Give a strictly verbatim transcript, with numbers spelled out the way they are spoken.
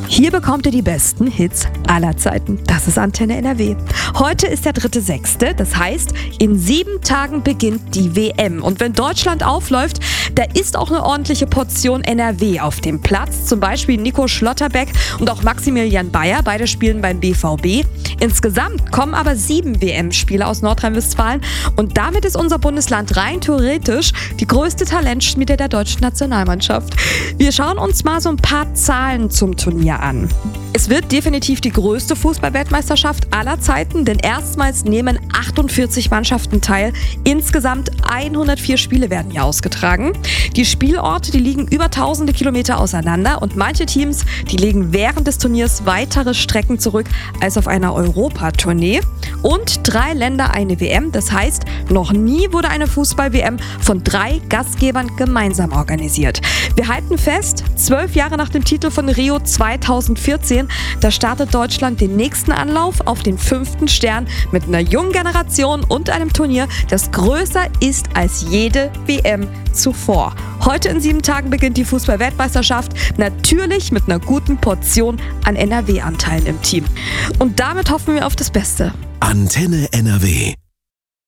Hier bekommt ihr die besten Hits aller Zeiten. Das ist Antenne N R W. Heute ist der dritte sechste, das heißt, in sieben Tagen beginnt die W M. Und wenn Deutschland aufläuft, da ist auch eine ordentliche Portion N R W auf dem Platz. Zum Beispiel Nico Schlotterbeck und auch Maximilian Bayer, beide spielen beim B V B. Insgesamt kommen aber sieben W M-Spiele aus Nordrhein-Westfalen und damit ist unser Bundesland rein theoretisch die größte Talentschmiede der deutschen Nationalmannschaft. Wir schauen uns mal so ein paar Zahlen zum Turnier an. Es wird definitiv die größte Fußball-Weltmeisterschaft aller Zeiten, denn erstmals nehmen achtundvierzig Mannschaften teil. Insgesamt hundertvier Spiele werden hier ausgetragen. Die Spielorte, die liegen über tausende Kilometer auseinander und manche Teams, die legen während des Turniers weitere Strecken zurück als auf einer Europatournee. Und drei Länder eine W M, das heißt, noch nie wurde eine Fußball-W M von drei Gastgebern gemeinsam organisiert. Wir halten fest, zwölf Jahre nach dem Titel von Rio zweitausendvierzehn, da startet Deutschland den nächsten Anlauf auf den fünften Stern mit einer jungen Generation und einem Turnier, das größer ist als jede W M zuvor. Heute in sieben Tagen beginnt die Fußball-Weltmeisterschaft, natürlich mit einer guten Portion an N R W-Anteilen im Team. Und damit hoffen wir auf das Beste. Antenne N R W.